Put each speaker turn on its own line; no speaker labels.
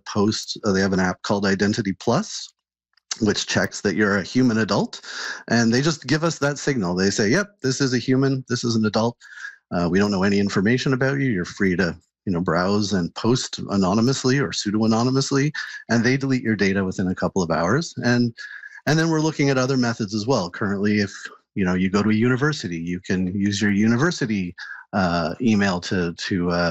post. They have an app called Identity Plus, which checks that you're a human adult, and they just give us that signal. They say, "Yep, this is a human. This is an adult. We don't know any information about you. You're free to, browse and post anonymously or pseudo-anonymously," and they delete your data within a couple of hours. And then we're looking at other methods as well. Currently, if you go to a university, you can use your university email to